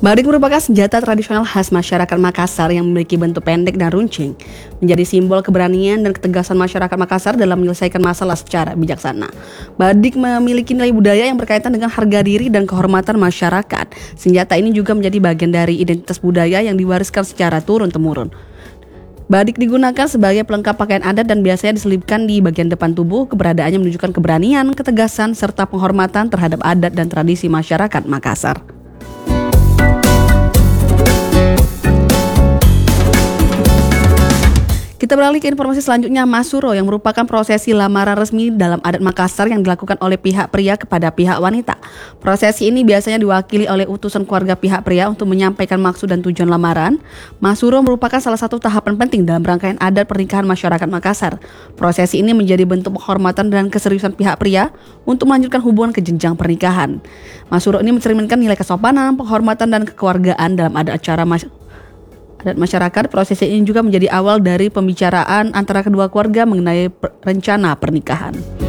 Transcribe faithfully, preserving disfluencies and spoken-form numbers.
Barik merupakan senjata tradisional khas masyarakat Makassar yang memiliki bentuk pendek dan runcing, menjadi simbol keberanian dan ketegasan masyarakat Makassar dalam menyelesaikan masalah secara bijaksana. Badik memiliki nilai budaya yang berkaitan dengan harga diri dan kehormatan masyarakat. Senjata ini juga menjadi bagian dari identitas budaya yang diwariskan secara turun-temurun. Badik digunakan sebagai pelengkap pakaian adat dan biasanya diselipkan di bagian depan tubuh. Keberadaannya menunjukkan keberanian, ketegasan, serta penghormatan terhadap adat dan tradisi masyarakat Makassar. Kita beralih ke informasi selanjutnya. Masuro yang merupakan prosesi lamaran resmi dalam adat Makassar yang dilakukan oleh pihak pria kepada pihak wanita. Prosesi ini biasanya diwakili oleh utusan keluarga pihak pria untuk menyampaikan maksud dan tujuan lamaran. Masuro merupakan salah satu tahapan penting dalam rangkaian adat pernikahan masyarakat Makassar. Prosesi ini menjadi bentuk penghormatan dan keseriusan pihak pria untuk melanjutkan hubungan ke jenjang pernikahan. Masuro ini mencerminkan nilai kesopanan, penghormatan, dan kekeluargaan dalam adat acara masyarakat. Dan masyarakat. Prosesi ini juga menjadi awal dari pembicaraan antara kedua keluarga mengenai per- rencana pernikahan.